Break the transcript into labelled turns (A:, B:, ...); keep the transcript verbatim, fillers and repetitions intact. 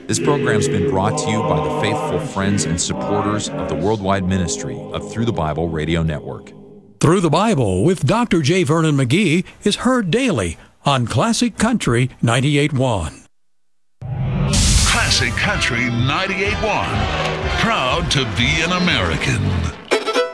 A: This program's been brought to you by the faithful friends and supporters of the worldwide ministry of Through the Bible Radio Network.
B: Through the Bible with Doctor J. Vernon McGee is heard daily on Classic Country ninety-eight point one.
C: Classic Country ninety-eight point one. Proud to be an American.